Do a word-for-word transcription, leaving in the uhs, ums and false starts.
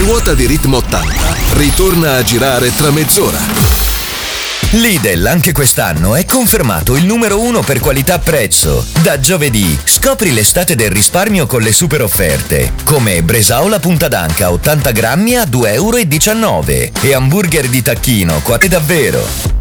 ruota di ritmo ottanta ritorna a girare tra mezz'ora. Lidl anche quest'anno è confermato il numero uno per qualità-prezzo. Da giovedì scopri l'estate del risparmio con le super offerte, come bresaola punta d'anca ottanta grammi a due e diciannove euro e hamburger di tacchino quattro davvero.